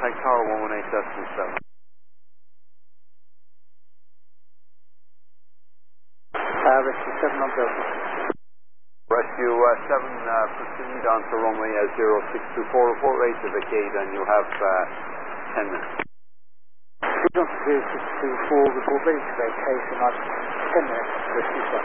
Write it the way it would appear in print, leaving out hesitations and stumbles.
contact Tower 118.7. Rescue 7 on Delta. Rescue 7, proceed on to runway 0624, report rate to vacate, and you have 10 minutes. Proceed on to 0624, report ready to vacate, and 10 minutes, Rescue 7.